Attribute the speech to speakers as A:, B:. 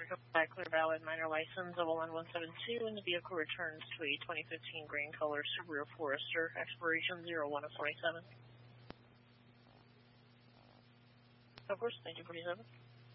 A: Back Clear Valid minor license of 17172, and the vehicle returns to a 2015 green color Subaru Forester, expiration 01 of 27. Of course, thank you, 47.